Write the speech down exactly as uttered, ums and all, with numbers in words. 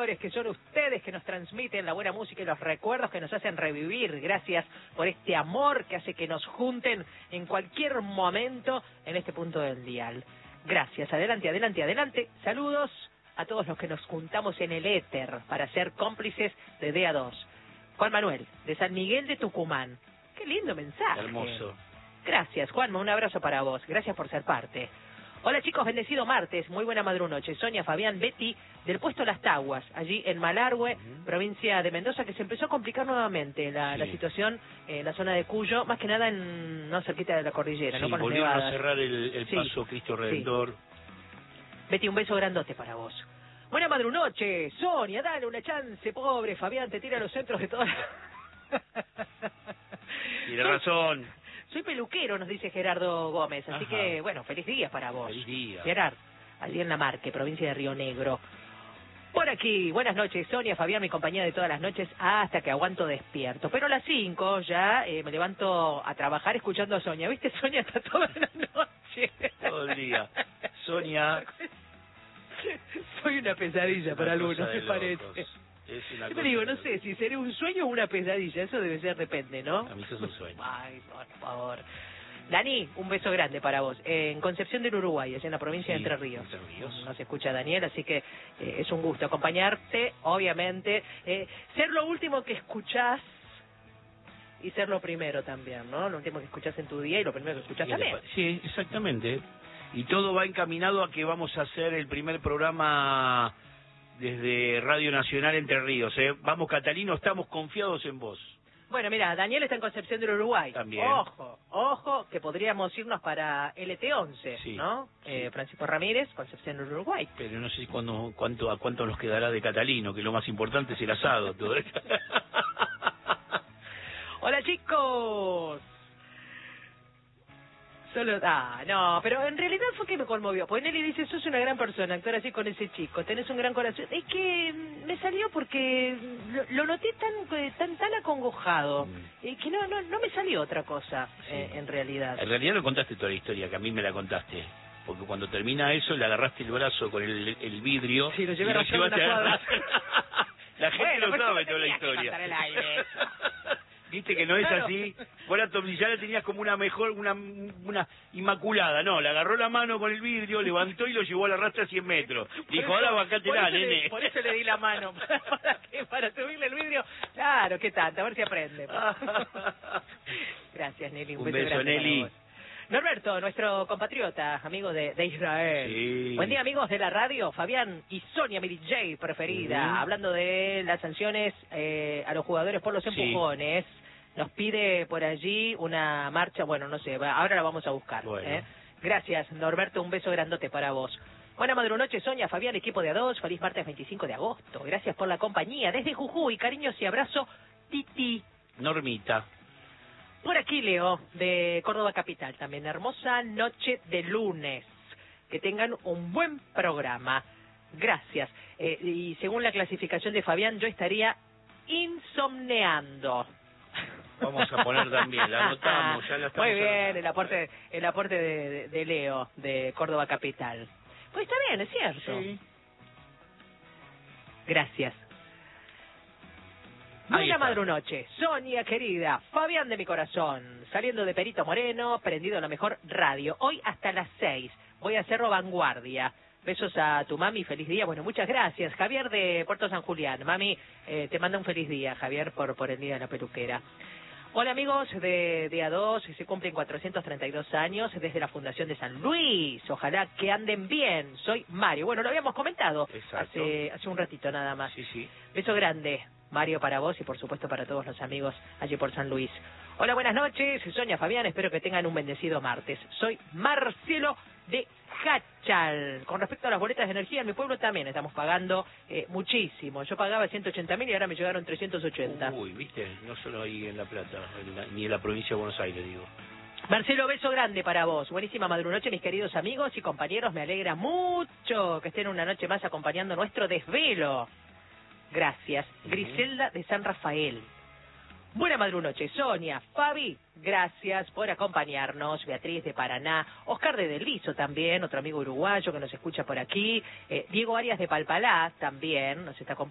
auditores, que son ustedes que nos transmiten la buena música y los recuerdos que nos hacen revivir. Gracias por este amor que hace que nos junten en cualquier momento en este punto del dial. Gracias, adelante, adelante, adelante. Saludos a todos los que nos juntamos en el éter para ser cómplices de D A dos. Juan Manuel, de San Miguel de Tucumán. Qué lindo mensaje. Hermoso. Gracias, Juanma, un abrazo para vos. Gracias por ser parte. Hola chicos, bendecido martes, muy buena madrunoche. Sonia, Fabián, Betty, del puesto Las Taguas, allí en Malargüe, uh-huh. provincia de Mendoza, que se empezó a complicar nuevamente la, sí. la situación en la zona de Cuyo, más que nada en no cerquita de la cordillera, sí, ¿no? Con volvieron las a cerrar el, el sí. paso Cristo Redentor. Sí. Betty, un beso grandote para vos. Buena madrunoche, Sonia, dale una chance, pobre Fabián, te tira los centros de todas. Tiene razón. Soy peluquero, nos dice Gerardo Gómez, así Ajá. que, bueno, feliz día para vos. Feliz día. Gerard, allí en La Marque, provincia de Río Negro. Por aquí, buenas noches, Sonia, Fabián, mi compañía de todas las noches, hasta que aguanto despierto. Pero a las cinco ya eh, me levanto a trabajar escuchando a Sonia. ¿Viste? Sonia está toda la noche. Todo el día. Sonia. Soy una pesadilla para algunos, me parece. Es una Yo me digo, no sé, si será un sueño o una pesadilla, eso debe ser, depende, ¿no? A mí eso es un sueño. Ay, por favor. Dani, un beso grande para vos. En Concepción del Uruguay, allá en la provincia sí, de Entre Ríos. Entre Ríos. Nos escucha Daniel, así que eh, es un gusto acompañarte, obviamente. Eh, ser lo último que escuchás y ser lo primero también, ¿no? Lo último que escuchás en tu día y lo primero que escuchás también. Sí, exactamente. Y todo va encaminado a que vamos a hacer el primer programa desde Radio Nacional Entre Ríos, ¿eh? Vamos, Catalino, estamos confiados en vos. Bueno, mira, Daniel está en Concepción del Uruguay. También. Ojo, ojo, que podríamos irnos para L T once, sí, ¿no? Sí. Eh, Francisco Ramírez, Concepción del Uruguay. Pero no sé cuándo, cuánto, a cuánto nos quedará de Catalino, que lo más importante es el asado. Todo esto. Hola, chicos. Solo, ah, no, pero en realidad fue que me conmovió. Pues Nelly dice, sos una gran persona, actuar así con ese chico, tenés un gran corazón. Es que me salió porque lo, lo noté tan tan tan acongojado, mm. eh, que no no no me salió otra cosa, sí. eh, en realidad. En realidad no contaste toda la historia, que a mí me la contaste. Porque cuando termina eso, le agarraste el brazo con el, el vidrio. Sí, lo llevé y lo llevaste a a la gente bueno, no sabe toda la historia. Viste que no es claro. Así. Vos la ya la tenías como una mejor, una una inmaculada. No, le agarró la mano con el vidrio, levantó y lo llevó a la rastra a cien metros. Dijo, ahora bacátela, nene. Le, por eso le di la mano. ¿Para qué? Para subirle el vidrio. Claro, qué tanto, a ver si aprende. Gracias, Nelly. Un, un beso, beso Nelly. Norberto, nuestro compatriota, amigo de, de Israel. Sí. Buen día, amigos de la radio. Fabián y Sonia, mi D J preferida. Uh-huh. Hablando de las sanciones eh, a los jugadores por los empujones. Sí. Nos pide por allí una marcha, bueno, no sé, ahora la vamos a buscar. Bueno. ¿eh? Gracias, Norberto, un beso grandote para vos. Buena madrunoche, Sonia, Fabián, equipo de A dos, feliz martes veinticinco de agosto. Gracias por la compañía. Desde Jujuy, cariños y abrazo, Titi. Normita. Por aquí, Leo, de Córdoba Capital, también hermosa noche de lunes. Que tengan un buen programa. Gracias. Eh, y según la clasificación de Fabián, yo estaría insomneando. Vamos a poner también, la anotamos, ya la estamos. Muy bien, el aporte, el aporte de, de, de Leo, de Córdoba Capital. Pues está bien, es cierto. Sí. Gracias. Buena madrunoche, Sonia querida, Fabián de mi corazón, saliendo de Perito Moreno, prendido a la mejor radio. Hoy hasta las seis, voy a hacerlo vanguardia. Besos a tu mami, feliz día. Bueno, muchas gracias. Javier de Puerto San Julián. Mami, eh, te manda un feliz día, Javier, por, por el día de la peluquera. Hola amigos de, de A dos, se cumplen cuatrocientos treinta y dos años desde la Fundación de San Luis. Ojalá que anden bien. Soy Mario. Bueno, lo habíamos comentado hace, hace un ratito nada más. Sí, sí. Beso grande, Mario, para vos y por supuesto para todos los amigos allí por San Luis. Hola, buenas noches. Sonia, Fabián, espero que tengan un bendecido martes. Soy Marcelo de Hachal. Con respecto a las boletas de energía, en mi pueblo también estamos pagando eh, muchísimo. Yo pagaba ciento ochenta mil y ahora me llegaron trescientos ochenta. Uy, viste, no solo ahí en La Plata, en la, ni en la provincia de Buenos Aires, digo. Marcelo, beso grande para vos. Buenísima madrunoche, mis queridos amigos y compañeros. Me alegra mucho que estén una noche más acompañando nuestro desvelo. Gracias. Uh-huh. Griselda de San Rafael. Buena madrunoche, Sonia, Fabi, gracias por acompañarnos. Beatriz de Paraná, Oscar de Delviso también, otro amigo uruguayo que nos escucha por aquí. Eh, Diego Arias de Palpalá también nos está acompañando.